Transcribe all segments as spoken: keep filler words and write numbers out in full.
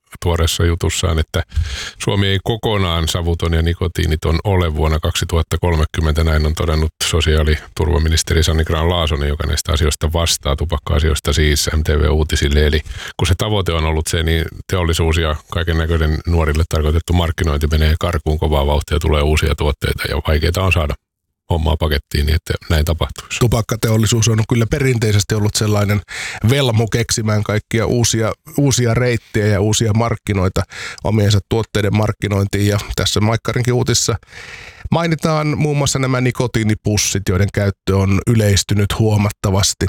tuoreessa jutussaan, että Suomi ei kokonaan savuton ja nikotiiniton ole vuonna kaksituhattakolmekymmentä. Näin on todennut sosiaaliturvaministeri Sanni Grahn-Laasonen, joka näistä asioista vastaa, tupakka-asioista siis M T V-uutisille. Eli kun se tavoite on ollut se, niin teollisuus ja kaiken näköinen nuorille tarkoitettu markkinointi menee karkuun kovaa vauhtia, tulee uusia tuotteita ja vaikeita on saada hommaa pakettiin niin, että näin tapahtuisi. Tupakkateollisuus on kyllä perinteisesti ollut sellainen velmu keksimään kaikkia uusia, uusia reittejä ja uusia markkinoita omiensa tuotteiden markkinointiin. Ja tässä Maikkarinkin uutissa mainitaan muun muassa nämä nikotiinipussit, joiden käyttö on yleistynyt huomattavasti.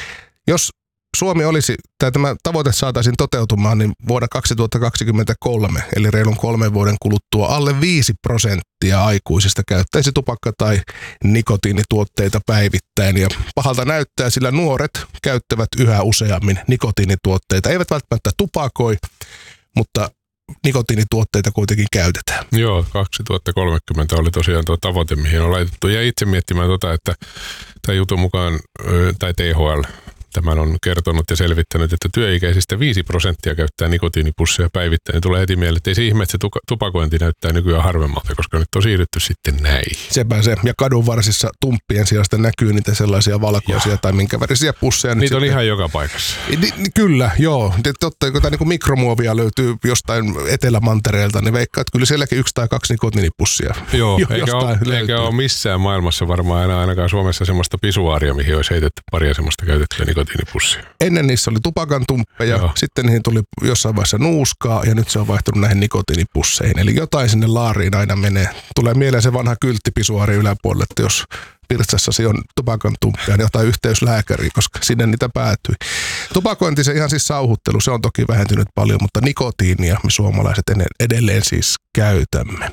Jos Suomi olisi, tai tämä tavoite saataisiin toteutumaan, niin vuonna kaksituhattakaksikymmentäkolme, eli reilun kolmen vuoden kuluttua, alle viisi prosenttia aikuisista käyttäisi tupakka- tai nikotiinituotteita päivittäin. Ja pahalta näyttää, sillä nuoret käyttävät yhä useammin nikotiinituotteita. Eivät välttämättä tupakoi, mutta nikotiinituotteita kuitenkin käytetään. Joo, kaksituhattakolmekymmentä oli tosiaan tuo tavoite, mihin on laitettu. Ja itse miettimään tota, että tämän jutun mukaan, tai T H L, tämän on kertonut ja selvittänyt, että työikäisistä viisi prosenttia käyttää nikotiinipusseja päivittäin. Tulee heti mieleen, että ei se ihme, että se tupakointi näyttää nykyään harvemmalta, koska nyt on siirrytty sitten näin. Sepä se. Ja kadun varsissa tumppien sijasta näkyy niitä sellaisia valkoisia ja tai minkä värisiä pusseja. Niitä on sitten ihan joka paikassa. Ni, ni, kyllä, joo. Totta, kun niin mikromuovia löytyy jostain Etelämantereelta, niin veikkaa, että kyllä sielläkin yksi tai kaksi nikotiinipussia. Joo, eikä ole, eikä ole missään maailmassa varmaan enää ainakaan Suomessa semmoista pisuaaria, mihin olisi heitetty paria semmoista käytettyä nikotiinipussia. Ennen niissä oli tupakan tumppeja, joo. Sitten niihin tuli jossain vaiheessa nuuskaa ja nyt se on vaihtunut näihin nikotiinipusseihin. Eli jotain sinne laariin aina menee. Tulee mieleen se vanha kyltti pisuaari yläpuolelle, että jos pirtsassasi on tupakan tumppeja, niin jotain yhteyslääkäriä, koska sinne niitä päätyi. Tupakointi, se ihan siis sauhuttelu, se on toki vähentynyt paljon, mutta nikotiinia me suomalaiset edelleen siis käytämme.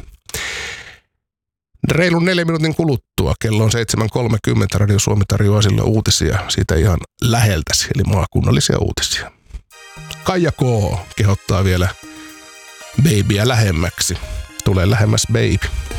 Reilun neljän minuutin kuluttua, kello on seitsemän kolmekymmentä, Radio Suomi tarjoaa silloin uutisia siitä ihan läheltäsi, eli maakunnallisia uutisia. Kaija K. kehottaa vielä babyä lähemmäksi. Tulee lähemmäs baby.